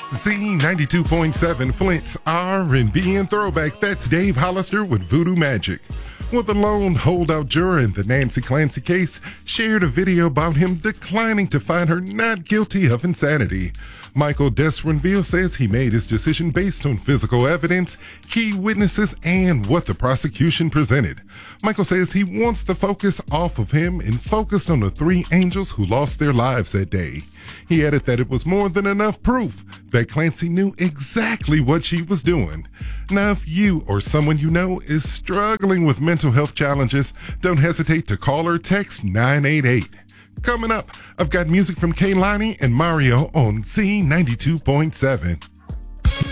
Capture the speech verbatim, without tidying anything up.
Z ninety-two point seven Flint's R and B and throwback. That's Dave Hollister with Voodoo Magic. Well, the lone holdout juror in the Nancy Clancy case shared a video about him declining to find her not guilty of insanity. Michael Desrenville says he made his decision based on physical evidence, key witnesses, and what the prosecution presented. Michael says he wants the focus off of him and focused on the three angels who lost their lives that day. He added that it was more than enough proof that Clancy knew exactly what she was doing. Now, if you or someone you know is struggling with mental health challenges, don't hesitate to call or text nine eight eight. Coming up, I've got music from Kehlani and Mario on Z ninety-two point seven.